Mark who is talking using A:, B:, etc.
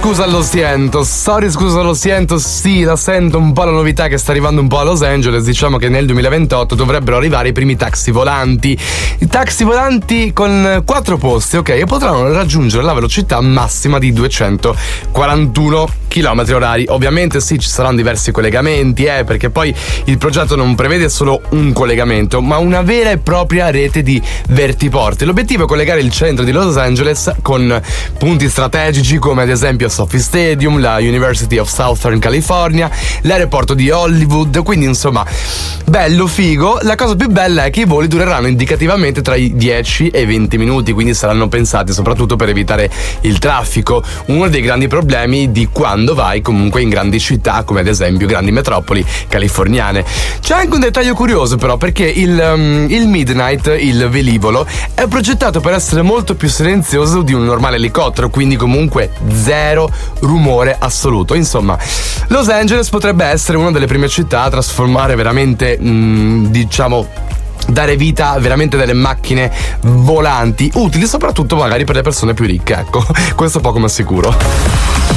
A: scusa lo siento, sì, la sento un po' la novità che sta arrivando un po' a Los Angeles. Diciamo che nel 2028 dovrebbero arrivare i primi taxi volanti. I taxi volanti con 4 posti, ok, e potranno raggiungere la velocità massima di 241 km/h. Ovviamente sì, ci saranno diversi collegamenti, perché poi il progetto non prevede solo un collegamento, ma una vera e propria rete di vertiporti. L'obiettivo è collegare il centro di Los Angeles con punti strategici come ad esempio Sophie Stadium, la University of Southern California, l'aeroporto di Hollywood. Quindi insomma, bello, figo. La cosa più bella è che i voli dureranno indicativamente tra i 10 e i 20 minuti, quindi saranno pensati soprattutto per evitare il traffico, uno dei grandi problemi di quando vai comunque in grandi città come ad esempio grandi metropoli californiane. C'è anche un dettaglio curioso però, perché il Midnight, il velivolo, è progettato per essere molto più silenzioso di un normale elicottero, quindi comunque zero rumore assoluto. Insomma, Los Angeles potrebbe essere una delle prime città a trasformare veramente, dare vita a veramente delle macchine volanti utili soprattutto magari per le persone più ricche, ecco, questo poco ma sicuro.